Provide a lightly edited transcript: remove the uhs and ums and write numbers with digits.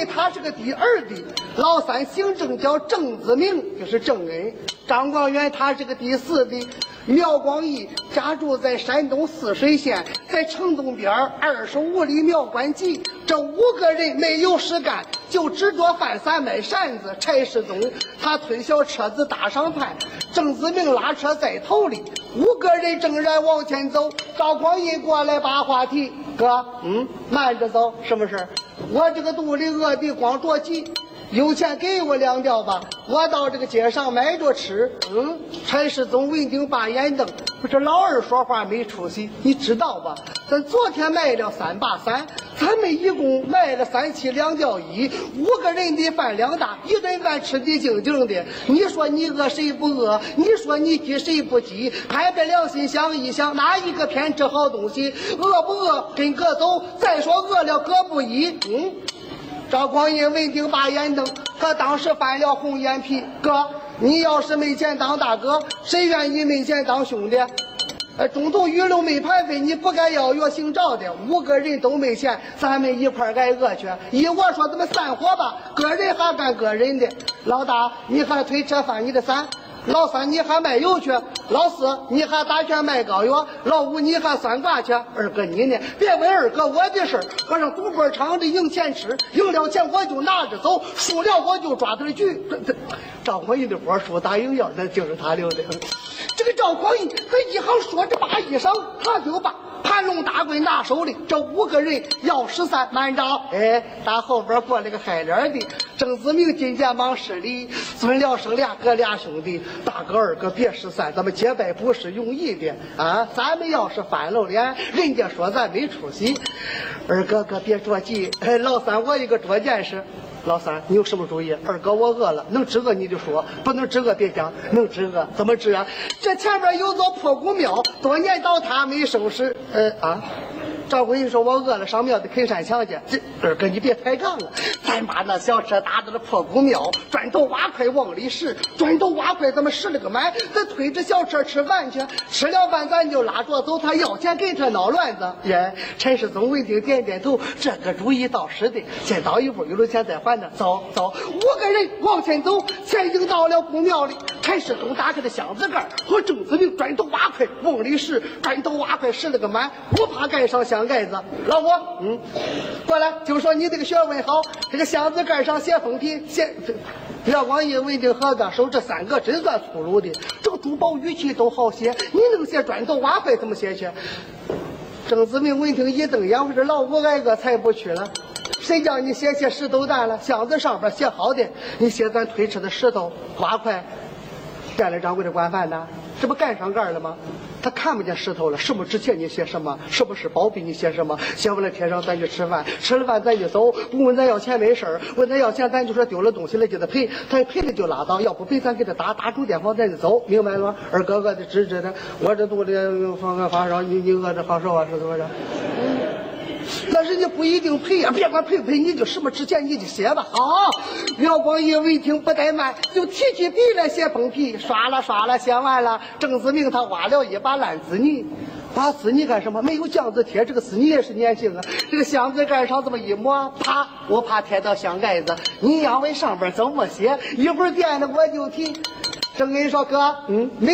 他是个第二的，老三姓郑叫郑子明，就是郑恩。张光远他是个第四的，苗光义家住在山东泗水县，在城东边25里苗关集。这5个人没有事干，就只做饭散卖扇子。柴世宗他推小车子打上盘，郑子明拉车在头里，5个人正然往前走。赵匡胤过来把话题，哥，慢着走，什么事？我这个肚里饿的光着急，有钱给我2吊吧，我到这个街上买着吃。柴世宗闻听把眼瞪，不是老二说话没出息，你知道吧？咱昨天卖了3把伞，咱们一共卖了3七2吊1，5个人的饭量大，一顿饭吃的精精的。你说你饿谁不饿？你说你急谁不急？拍拍良心想一想，哪一个偏吃好东西？饿不饿跟哥走？再说饿了哥不依。赵匡胤闻听把眼瞪，他当时翻了红眼皮。哥，你要是没钱当大哥，谁愿意没钱当兄弟？中途鱼肉没盘费，你不该要约行照的。5个人都没钱，咱们一块挨饿去。我说咱们散伙吧，个人还干个人的。老大，你还推车翻你的伞。老三，你还卖油去；老四，你还打拳卖膏药；老五，你还算卦去。二哥你呢？别问二哥我的事儿，我上赌博场里赢钱吃，赢了钱我就拿着走，输了我就抓对局。赵匡胤的波输打赢药，那就是他留的。这个赵匡胤他一行说着把衣裳，他就把盘龙大棍拿手里。这5个人要13，慢着！打后边过来个海脸的郑子明，金剑忙施礼，尊了生2哥2兄弟，大哥二哥别13，咱们结拜不是容易的啊！咱们要是翻露脸，人家说咱没出息。二哥哥别着急，老三我一个捉见识。老三，你有什么主意？二哥，我饿了，能治饿你就说，不能治饿别讲。能治饿怎么治啊？这前面有座破古庙，多年倒塌没收拾。赵匡胤说：“我饿了，上庙的啃山墙去。”这二哥你别抬杠了，咱把那小车打到了破古庙，砖头瓦块往里拾，砖头瓦块咱们拾了个满，咱推着小车吃饭去。吃了饭咱就拉着走，他要钱给他闹乱子。陈世宗闻听点点头，这个主意倒是的，先到一步，有了钱再还呢。走，5个人往前走，前已经到了古庙里。陈世宗打开的箱子盖，和郑子明砖头瓦块往里拾，砖头瓦块拾了个满，我怕盖上箱盖子。老五，过来，就说你这个学问好，这个箱子盖上写封批，廖光义闻听合个手，这3个真算粗鲁的，这个珠宝玉器都好写，你能写砖头瓦块怎么写去？郑子明闻听一瞪眼，我说老五挨个才不去了。谁叫你写石头蛋了？箱子上边写好的，你写咱推车的石头瓦块。站来掌柜的管饭的，这不盖上盖了吗？他看不见石头了，什么值钱你写什么，是不是宝贝你写什么？写完了贴上咱就吃饭，吃了饭咱就走，不问咱要钱没事儿，问咱要钱咱就说丢了东西了给他赔，他赔了就拉倒，要不赔咱给他打住电话咱就走，明白了吗？二哥哥的指着的，我这肚里发烧，你饿着好受啊，是怎么着？那人家不一定赔呀，别管赔不赔，你就什么值钱你就写吧。好，廖光义闻听不怠慢，就提起笔来写封皮，刷了写完了。郑子明他挖了一把烂纸泥，把纸泥干什么？没有浆子贴，这个纸泥也是粘性啊。这个箱子盖上这么一抹，啪，我怕贴到箱盖子。你要问上边怎么写，一会儿垫了我就提。郑恩说哥，没